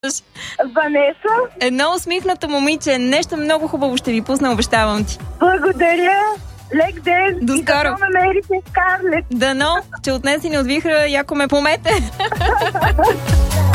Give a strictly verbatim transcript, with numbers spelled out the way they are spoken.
Ванеса. Едно усмихнато момиче. Нещо много хубаво ще ви пусна, обещавам ти. Благодаря. Лек ден. До скоро. И да намерите Скарлет. Дано, че отнесе ни от вихра, яко ме помете.